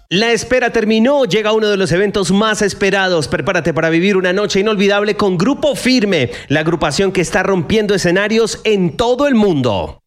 La espera terminó, llega uno de los eventos más esperados. Prepárate para vivir una noche inolvidable con Grupo Firme, la agrupación que está rompiendo escenarios en todo el mundo.